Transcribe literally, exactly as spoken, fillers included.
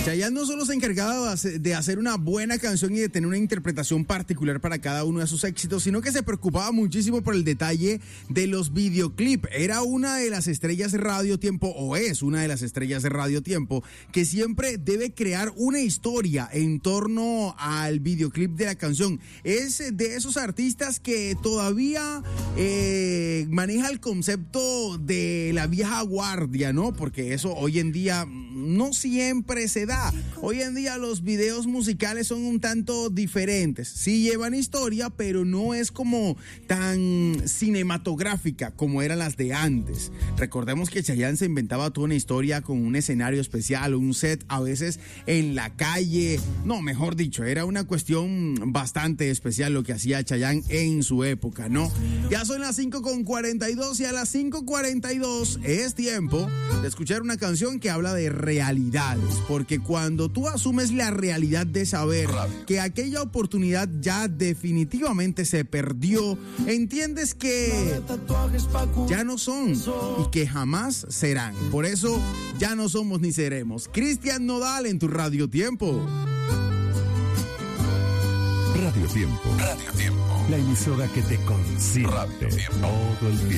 Chayanne no solo se encargaba de hacer una buena canción y de tener una interpretación particular para cada uno de sus éxitos, sino que se preocupaba muchísimo por el detalle de los videoclips. Era una de las estrellas de Radio Tiempo, o es una de las estrellas de Radio Tiempo, que siempre debe crear una historia en torno al videoclip de la canción. Es de esos artistas que todavía eh, maneja el concepto de la vieja guardia, ¿no? Porque eso hoy en día no siempre se da. Hoy en día los videos musicales son un tanto diferentes. Sí llevan historia, pero no es como tan cinematográfica como eran las de antes. Recordemos que Chayanne se inventaba toda una historia con un escenario especial, un set, a veces en la calle. No, mejor dicho, era una cuestión bastante especial lo que hacía Chayanne en su época, ¿no? Ya son las cinco con cuarenta y dos y a las cinco cuarenta y dos es tiempo de escuchar una canción que habla de realidades, porque cuando tú asumes la realidad de saber que aquella oportunidad ya definitivamente se perdió, entiendes que ya no son y que jamás serán. Por eso ya no somos ni seremos. Cristian Nodal en tu Radio Tiempo. Radio Tiempo. Radio Tiempo. La emisora que te consiente todo el tiempo.